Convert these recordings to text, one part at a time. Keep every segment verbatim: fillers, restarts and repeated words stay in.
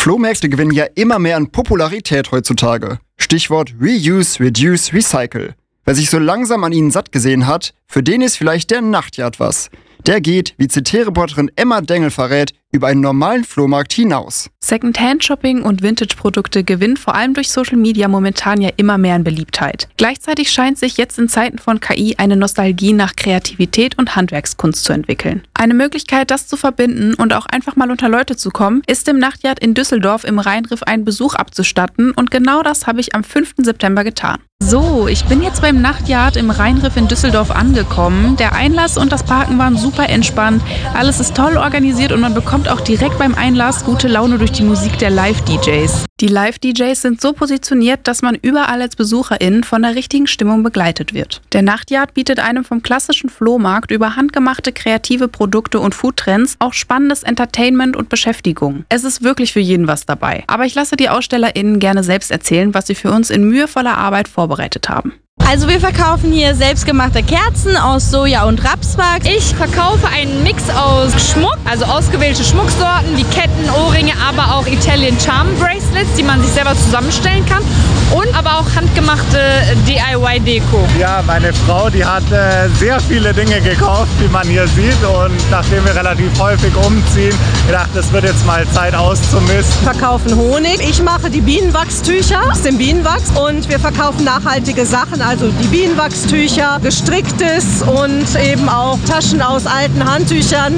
Flohmärkte gewinnen ja immer mehr an Popularität heutzutage. Stichwort Reuse, Reduce, Recycle. Wer sich so langsam an ihnen satt gesehen hat, für den ist vielleicht der Nachtjagd was. Der geht, wie C T-Reporterin Emma Dengel verrät, über einen normalen Flohmarkt hinaus. Secondhand-Shopping und Vintage-Produkte gewinnen vor allem durch Social Media momentan ja immer mehr an Beliebtheit. Gleichzeitig scheint sich jetzt in Zeiten von K I eine Nostalgie nach Kreativität und Handwerkskunst zu entwickeln. Eine Möglichkeit, das zu verbinden und auch einfach mal unter Leute zu kommen, ist im Nachtjagd in Düsseldorf im Rheinriff einen Besuch abzustatten und genau das habe ich am fünften September getan. So, ich bin jetzt beim Nachtjagd im Rheinriff in Düsseldorf angekommen. Der Einlass und das Parken waren super entspannt. Alles ist toll organisiert und man bekommt auch direkt beim Einlass gute Laune durch die Musik der Live-D Js. Die Live-D Js sind so positioniert, dass man überall als BesucherInnen von der richtigen Stimmung begleitet wird. Der Nachtjagd bietet einem vom klassischen Flohmarkt über handgemachte kreative Produkte und Foodtrends auch spannendes Entertainment und Beschäftigung. Es ist wirklich für jeden was dabei. Aber ich lasse die AusstellerInnen gerne selbst erzählen, was sie für uns in mühevoller Arbeit vorbereitet haben. Also wir verkaufen hier selbstgemachte Kerzen aus Soja und Rapswachs. Ich verkaufe einen Mix aus Schmuck, also ausgewählte Schmucksorten, wie Ketten, Ohrringe, aber auch Italian Charm Bracelets, die man sich selber zusammenstellen kann. Und aber auch handgemachte D I Y-Deko. Ja, meine Frau, die hat äh, sehr viele Dinge gekauft, wie man hier sieht. Und nachdem wir relativ häufig umziehen, gedacht, es wird jetzt mal Zeit auszumisten. Wir verkaufen Honig. Ich mache die Bienenwachstücher aus dem Bienenwachs. Und wir verkaufen nachhaltige Sachen, also die Bienenwachstücher, gestricktes und eben auch Taschen aus alten Handtüchern,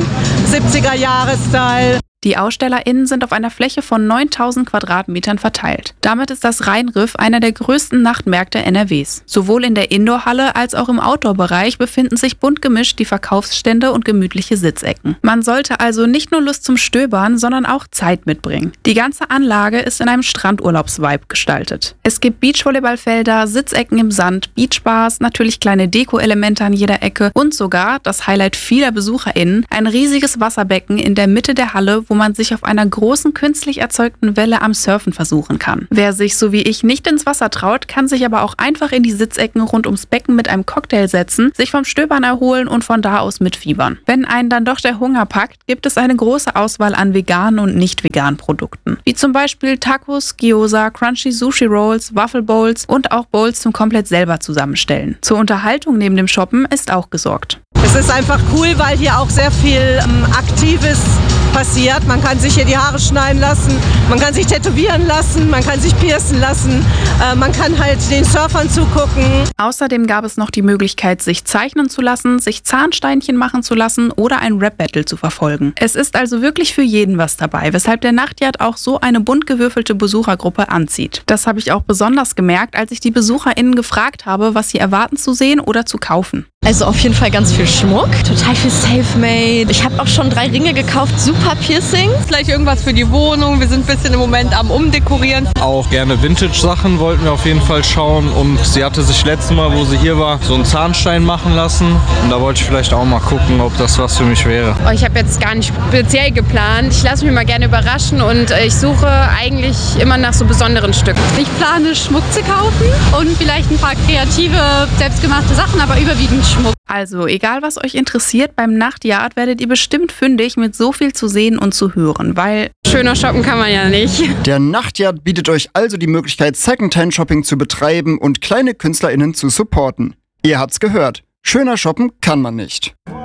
siebziger-Jahres-Style. Die AusstellerInnen sind auf einer Fläche von neuntausend Quadratmetern verteilt. Damit ist das Rheinriff einer der größten Nachtmärkte N R Ws. Sowohl in der Indoor-Halle als auch im Outdoor-Bereich befinden sich bunt gemischt die Verkaufsstände und gemütliche Sitzecken. Man sollte also nicht nur Lust zum Stöbern, sondern auch Zeit mitbringen. Die ganze Anlage ist in einem Strandurlaubsvibe gestaltet. Es gibt Beachvolleyballfelder, Sitzecken im Sand, Beachbars, natürlich kleine Deko-Elemente an jeder Ecke und sogar, das Highlight vieler BesucherInnen, ein riesiges Wasserbecken in der Mitte der Halle, wo man sich auf einer großen künstlich erzeugten Welle am Surfen versuchen kann. Wer sich so wie ich nicht ins Wasser traut, kann sich aber auch einfach in die Sitzecken rund ums Becken mit einem Cocktail setzen, sich vom Stöbern erholen und von da aus mitfiebern. Wenn einen dann doch der Hunger packt, gibt es eine große Auswahl an veganen und nicht veganen Produkten. Wie zum Beispiel Tacos, Gyoza, Crunchy Sushi Rolls, Waffle Bowls und auch Bowls zum komplett selber zusammenstellen. Zur Unterhaltung neben dem Shoppen ist auch gesorgt. Es ist einfach cool, weil hier auch sehr viel ähm, Aktives passiert. Man kann sich hier die Haare schneiden lassen, man kann sich tätowieren lassen, man kann sich piercen lassen, äh, man kann halt den Surfern zugucken. Außerdem gab es noch die Möglichkeit, sich zeichnen zu lassen, sich Zahnsteinchen machen zu lassen oder ein Rap-Battle zu verfolgen. Es ist also wirklich für jeden was dabei, weshalb der Nachtjagd auch so eine bunt gewürfelte Besuchergruppe anzieht. Das habe ich auch besonders gemerkt, als ich die BesucherInnen gefragt habe, was sie erwarten zu sehen oder zu kaufen. Also auf jeden Fall ganz viel Schmuck, total viel Selfmade. Ich habe auch schon drei Ringe gekauft, super Piercings. Vielleicht irgendwas für die Wohnung. Wir sind ein bisschen im Moment am Umdekorieren. Auch gerne Vintage-Sachen wollten wir auf jeden Fall schauen. Und sie hatte sich letztes Mal, wo sie hier war, so einen Zahnstein machen lassen. Und da wollte ich vielleicht auch mal gucken, ob das was für mich wäre. Oh, ich habe jetzt gar nicht speziell geplant. Ich lasse mich mal gerne überraschen und ich suche eigentlich immer nach so besonderen Stücken. Ich plane Schmuck zu kaufen und vielleicht ein paar kreative, selbstgemachte Sachen, aber überwiegend Schmuck. Also, egal was euch interessiert, beim Nachtjagd werdet ihr bestimmt fündig mit so viel zu sehen und zu hören, weil schöner shoppen kann man ja nicht. Der Nachtjagd bietet euch also die Möglichkeit, Secondhand-Shopping zu betreiben und kleine KünstlerInnen zu supporten. Ihr habt's gehört. Schöner shoppen kann man nicht.